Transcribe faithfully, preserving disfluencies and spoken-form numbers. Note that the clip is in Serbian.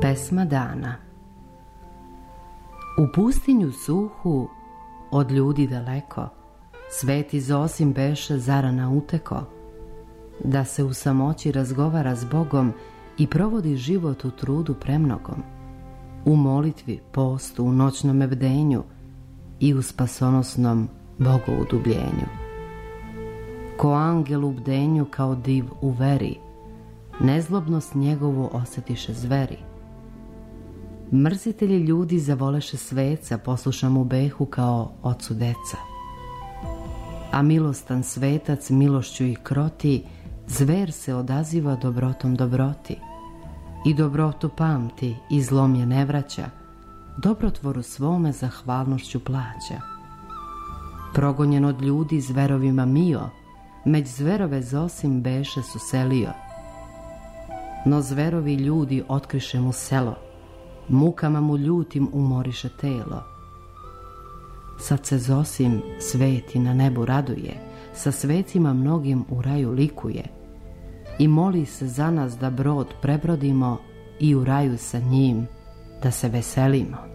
Pesma dana. U pustinju suhu, od ljudi daleko, Sveti Zosim beše zarana uteko, da se u samoći razgovara s Bogom i provodi život u trudu premnogom, u molitvi, postu, u noćnom bdenju i u spasonosnom bogoudubljenju. Ko angel u bdenju, kao div u veri, nezlobnost njegovu osjetiše zveri. Mrzitelji ljudi zavoleše sveca, posluša mu behu kao ocu deca. A milostan svetac milošću ih kroti, zver se odaziva dobrotom dobroti. I dobrotu pamti i zlom je ne vraća, dobrotvoru svome zahvalnošću plaća. Progonjen od ljudi zverovima mio, među zverove Zosim beše su selio. No zverovi ljudi otkriše mu selo, mukama mu ljutim umoriše telo. Sad se Zosim sveti na nebu raduje, sa svecima mnogim u raju likuje i moli se za nas da brod prebrodimo i u raju sa njim da se veselimo.